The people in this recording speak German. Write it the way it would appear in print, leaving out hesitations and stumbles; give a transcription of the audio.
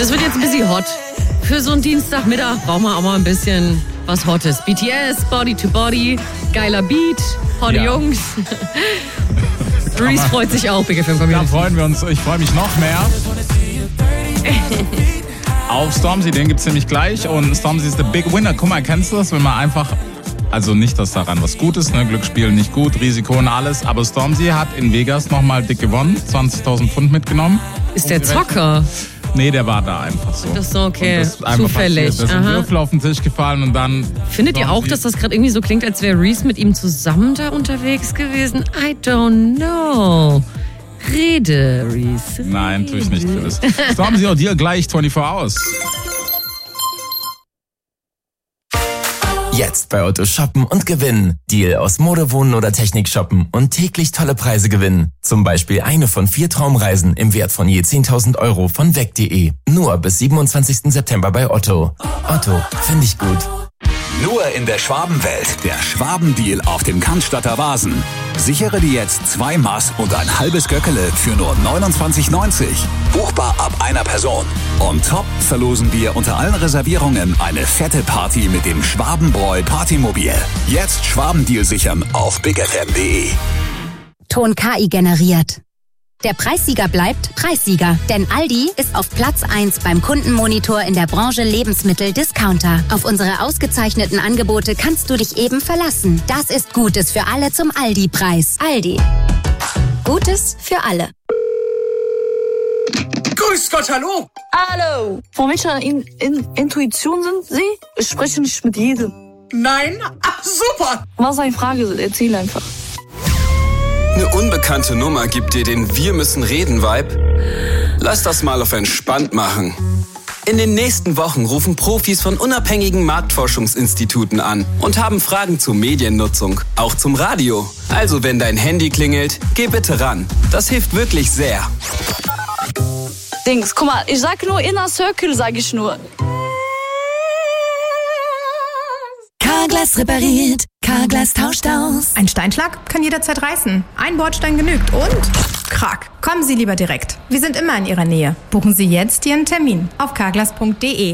Das wird jetzt ein bisschen hot. Für so einen Dienstagmittag brauchen wir auch mal ein bisschen was Hottes. BTS, Body to Body, geiler Beat, hotte Jungs. Reese freut sich auch, Big FM Community. Da freuen wir uns. Ich freue mich noch mehr. Auf Stormzy, den gibt's nämlich gleich. Und Stormzy ist the big winner. Guck mal, kennst du das, wenn man einfach... Also nicht, dass daran was gut ist, ne? Glücksspiel nicht gut, Risiko und alles. Aber Stormzy hat in Vegas nochmal dick gewonnen, 20.000 Pfund mitgenommen. Ist der Zocker? Nee, der war da einfach so. Das ist so, okay. Das ist einfach Zufällig. passiert. Da sind Würfel auf den Tisch gefallen und dann... Findet ihr auch, dass das gerade irgendwie so klingt, als wäre Reese mit ihm zusammen da unterwegs gewesen? I don't know. Rede, Reese. Nein, tue ich nicht, Phyllis. Stormzy und dir gleich 24 Hours. Jetzt bei Otto shoppen und gewinnen. Deal aus Mode, Wohnen oder Technik shoppen und täglich tolle Preise gewinnen. Zum Beispiel eine von 4 Traumreisen im Wert von je 10.000 Euro von weg.de. Nur bis 27. September bei Otto. Otto, finde ich gut. Nur in der Schwabenwelt. Der Schwabendeal auf dem Cannstatter Vasen. Sichere dir jetzt 2 Maß und ein halbes Göckele für nur 29,90. Buchbar ab einer Person. On top verlosen wir unter allen Reservierungen eine fette Party mit dem Schwabenbräu Partymobil. Jetzt Schwabendeal sichern auf bigfm.de. Ton KI generiert. Der Preissieger bleibt Preissieger, denn Aldi ist auf Platz 1 beim Kundenmonitor in der Branche Lebensmittel-Discounter. Auf unsere ausgezeichneten Angebote kannst du dich eben verlassen. Das ist Gutes für alle zum Aldi-Preis. Aldi. Gutes für alle. Grüß Gott, hallo! Hallo! Von welcher Intuition sind Sie? Ich spreche nicht mit jedem. Nein? Ach, super! Was ist eine Frage? Erzähl einfach. Eine unbekannte Nummer gibt dir den Wir-müssen-reden-Vibe? Lass das mal auf entspannt machen. In den nächsten Wochen rufen Profis von unabhängigen Marktforschungsinstituten an und haben Fragen zur Mediennutzung, auch zum Radio. Also wenn dein Handy klingelt, geh bitte ran. Das hilft wirklich sehr. Dings, guck mal, ich sag nur Inner Circle, sag ich nur. Carglass repariert, Carglass tauscht aus. Ein Steinschlag kann jederzeit reißen. Ein Bordstein genügt und... Krack. Kommen Sie lieber direkt. Wir sind immer in Ihrer Nähe. Buchen Sie jetzt Ihren Termin auf carglass.de.